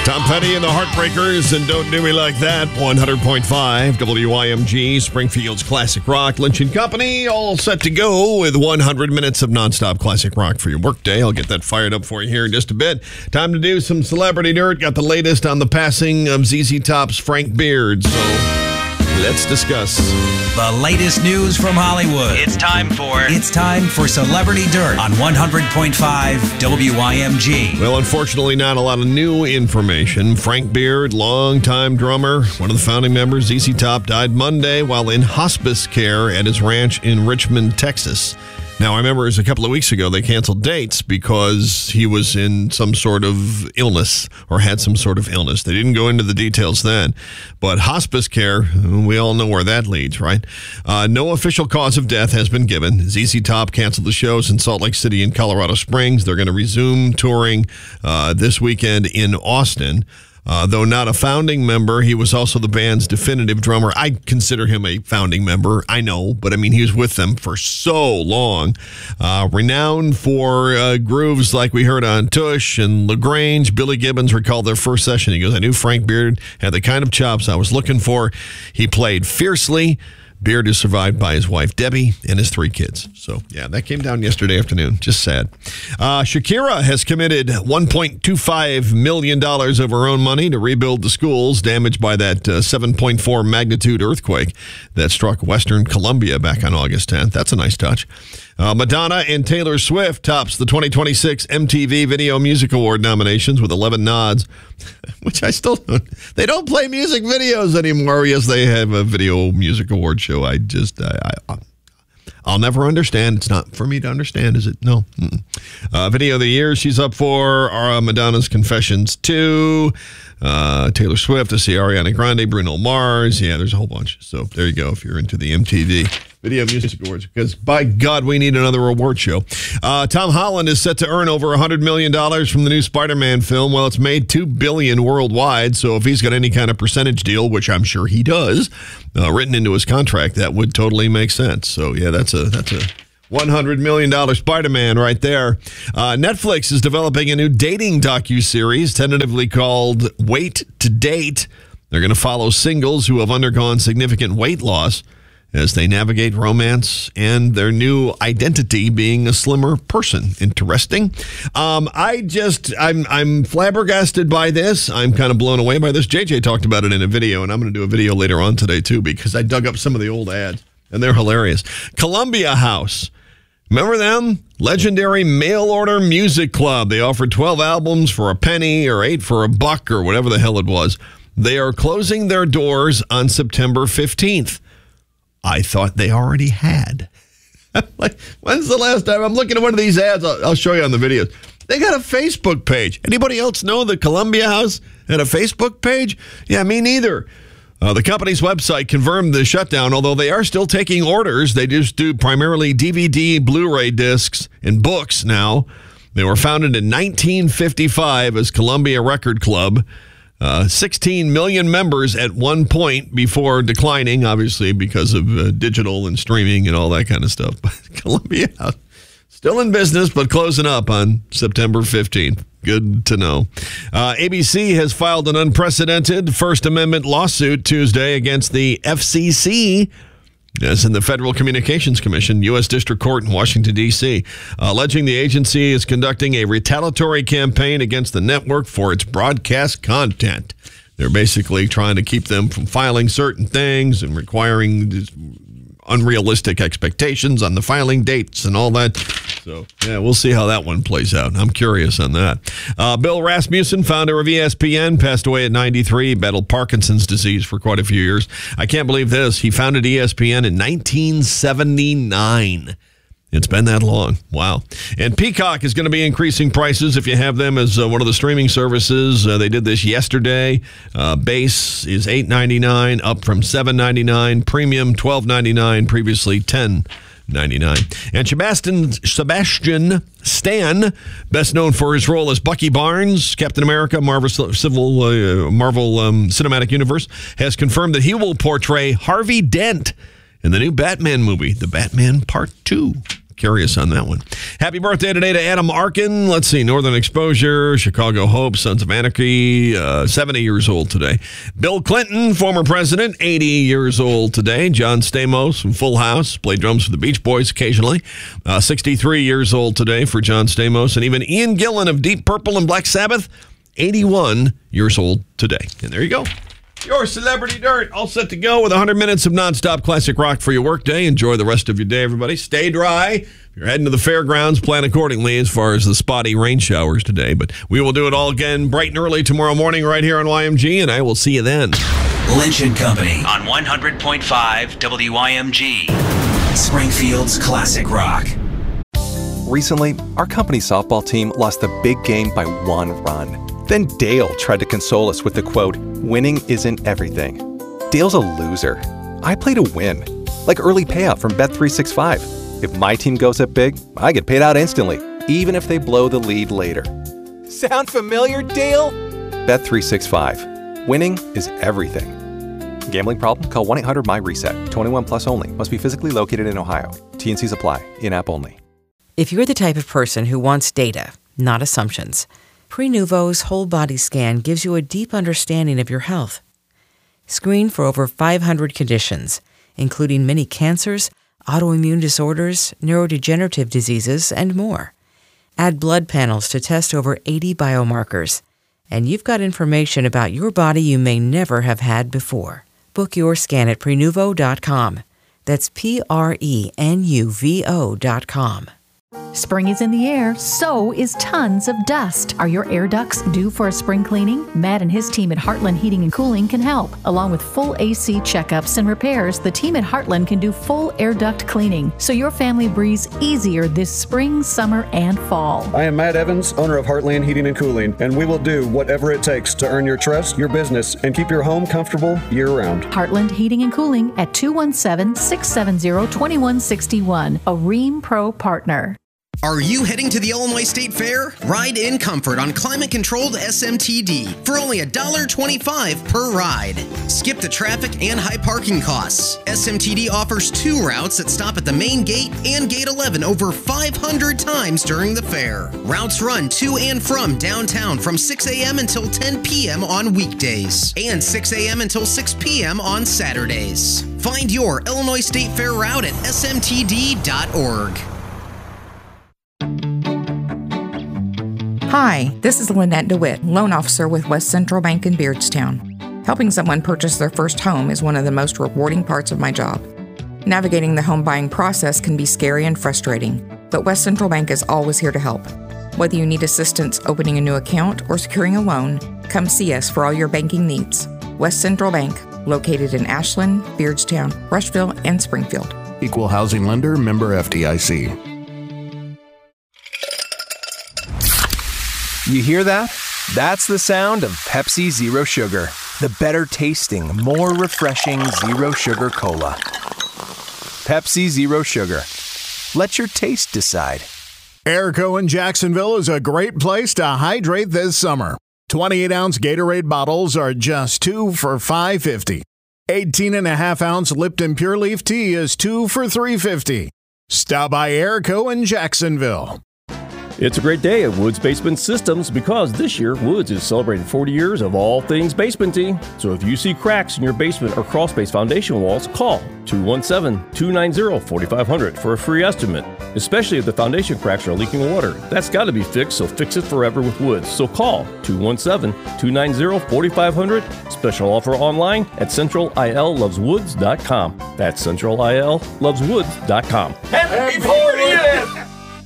Tom Petty and the Heartbreakers and Don't Do Me Like That. 100.5 WYMG, Springfield's classic rock. Lynch & Company, all set to go with 100 minutes of nonstop classic rock for your workday. I'll get that fired up for you here in just a bit. Time to do some celebrity dirt. Got the latest on the passing of ZZ Top's Frank Beard. So let's discuss the latest news from Hollywood. It's time for Celebrity Dirt on 100.5 WYMG. Well, unfortunately, not a lot of new information. Frank Beard, longtime drummer, one of the founding members, ZZ Top, died Monday while in hospice care at his ranch in Richmond, Texas. Now, I remember it was a couple of weeks ago they canceled dates because he was in some sort of illness or had some sort of illness. They didn't go into the details then. But hospice care, we all know where that leads, right? No official cause of death has been given. ZZ Top canceled the shows in Salt Lake City and Colorado Springs. They're going to resume touring this weekend in Austin. Though not a founding member, he was also the band's definitive drummer. I consider him a founding member, I know, but I mean, he was with them for so long. Renowned for grooves like we heard on Tush and LaGrange. Billy Gibbons recalled their first session. He goes, I knew Frank Beard had the kind of chops I was looking for. He played fiercely. Beard is survived by his wife, Debbie, and his 3 kids. So, yeah, that came down yesterday afternoon. Just sad. Shakira has committed $1.25 million of her own money to rebuild the schools damaged by that 7.4 magnitude earthquake that struck Western Colombia back on August 10th. That's a nice touch. Madonna and Taylor Swift tops the 2026 MTV Video Music Award nominations with 11 nods, which I still don't. They don't play music videos anymore. Yes, they have a Video Music Award show. I'll never understand. It's not for me to understand, is it? No. Video of the year, she's up for Madonna's Confessions 2, Taylor Swift, to see Ariana Grande, Bruno Mars. Yeah, there's a whole bunch. So there you go if you're into the MTV Video Music Awards, because by God, we need another award show. Tom Holland is set to earn over $100 million from the new Spider-Man film. Well, it's made $2 billion worldwide, so if he's got any kind of percentage deal, which I'm sure he does, written into his contract, that would totally make sense. So, yeah, that's a $100 million Spider-Man right there. Netflix is developing a new dating docuseries tentatively called Wait to Date. They're going to follow singles who have undergone significant weight loss as they navigate romance and their new identity being a slimmer person. Interesting. I'm flabbergasted by this. I'm kind of blown away by this. JJ talked about it in a video, and I'm going to do a video later on today, too, because I dug up some of the old ads, and they're hilarious. Columbia House. Remember them? Legendary mail-order music club. They offered 12 albums for a penny or 8 for a buck or whatever the hell it was. They are closing their doors on September 15th. I thought they already had. Like, when's the last time? I'm looking at one of these ads. I'll show you on the videos. They got a Facebook page. Anybody else know the Columbia House had a Facebook page? Yeah, me neither. The company's website confirmed the shutdown, although they are still taking orders. They just do primarily DVD, Blu-ray discs, and books now. They were founded in 1955 as Columbia Record Club. 16 million members at one point before declining, obviously, because of digital and streaming and all that kind of stuff. But Columbia House, still in business, but closing up on September 15th. Good to know. ABC has filed an unprecedented First Amendment lawsuit Tuesday against the FCC, as in the Federal Communications Commission, U.S. District Court in Washington, D.C., alleging the agency is conducting a retaliatory campaign against the network for its broadcast content. They're basically trying to keep them from filing certain things and requiring unrealistic expectations on the filing dates and all that. So, yeah, we'll see how that one plays out. I'm curious on that. Bill Rasmussen, founder of ESPN, passed away at 93, battled Parkinson's disease for quite a few years. I can't believe this. He founded ESPN in 1979. It's been that long. Wow. And Peacock is going to be increasing prices if you have them as one of the streaming services. They did this yesterday. Base is $8.99, up from $7.99. Premium, $12.99, previously $10.99. And Sebastian Stan, best known for his role as Bucky Barnes, Captain America, Marvel Cinematic Universe, has confirmed that he will portray Harvey Dent in the new Batman movie, The Batman Part 2, curious on that one. Happy birthday today to Adam Arkin. Let's see, Northern Exposure, Chicago Hope, Sons of Anarchy, 70 years old today. Bill Clinton, former president, 80 years old today. John Stamos from Full House, played drums for the Beach Boys occasionally. 63 years old today for John Stamos. And even Ian Gillan of Deep Purple and Black Sabbath, 81 years old today. And there you go. Your Celebrity Dirt, all set to go with 100 minutes of nonstop classic rock for your workday. Enjoy the rest of your day, everybody. Stay dry. If you're heading to the fairgrounds, plan accordingly as far as the spotty rain showers today. But we will do it all again bright and early tomorrow morning right here on YMG, and I will see you then. Lynch & Company on 100.5 WYMG. Springfield's classic rock. Recently, our company softball team lost the big game by 1 run. Then Dale tried to console us with the quote, "Winning isn't everything." Dale's a loser. I play to win, like early payout from Bet365. If my team goes up big, I get paid out instantly, even if they blow the lead later. Sound familiar, Dale? Bet365. Winning is everything. Gambling problem? Call 1-800-MY-RESET. 21 plus only. Must be physically located in Ohio. T&Cs apply. In-app only. If you're the type of person who wants data, not assumptions, Prenuvo's whole body scan gives you a deep understanding of your health. Screen for over 500 conditions, including many cancers, autoimmune disorders, neurodegenerative diseases, and more. Add blood panels to test over 80 biomarkers, and you've got information about your body you may never have had before. Book your scan at Prenuvo.com. That's Prenuvo.com. Spring is in the air, so is tons of dust. Are your air ducts due for a spring cleaning? Matt and his team at Heartland Heating and Cooling can help. Along with full AC checkups and repairs, the team at Heartland can do full air duct cleaning, so your family breathes easier this spring, summer, and fall. I am Matt Evans, owner of Heartland Heating and Cooling, and we will do whatever it takes to earn your trust, your business, and keep your home comfortable year-round. Heartland Heating and Cooling at 217-670-2161, a Rheem Pro partner. Are you heading to the Illinois State Fair? Ride in comfort on climate-controlled SMTD for only $1.25 per ride. Skip the traffic and high parking costs. SMTD offers 2 routes that stop at the main gate and Gate 11 over 500 times during the fair. Routes run to and from downtown from 6 a.m. until 10 p.m. on weekdays and 6 a.m. until 6 p.m. on Saturdays. Find your Illinois State Fair route at smtd.org. Hi, this is Lynette DeWitt, loan officer with West Central Bank in Beardstown. Helping someone purchase their first home is one of the most rewarding parts of my job. Navigating the home buying process can be scary and frustrating, but West Central Bank is always here to help. Whether you need assistance opening a new account or securing a loan, come see us for all your banking needs. West Central Bank, located in Ashland, Beardstown, Rushville, and Springfield. Equal housing lender, member FDIC. You hear that? That's the sound of Pepsi Zero Sugar. The better tasting, more refreshing Zero Sugar Cola. Pepsi Zero Sugar. Let your taste decide. Airco in Jacksonville is a great place to hydrate this summer. 28-ounce Gatorade bottles are just $2 for $5.50. 18.5-ounce Lipton Pure Leaf Tea is $2 for $3.50. Stop by Airco in Jacksonville. It's a great day at Woods Basement Systems because this year Woods is celebrating 40 years of all things basementy. So if you see cracks in your basement or crawl space foundation walls, call 217-290-4500 for a free estimate. Especially if the foundation cracks are leaking water. That's got to be fixed, so fix it forever with Woods. So call 217-290-4500. Special offer online at centralilloveswoods.com. That's centralilloveswoods.com. Happy 40th!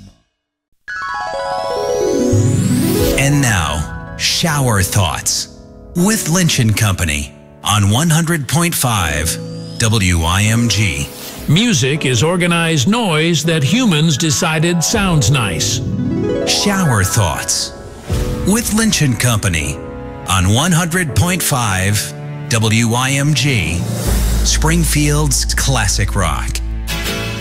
And now, Shower Thoughts with Lynch & Company on 100.5 WYMG. Music is organized noise that humans decided sounds nice. Shower Thoughts with Lynch & Company on 100.5 WYMG, Springfield's classic rock.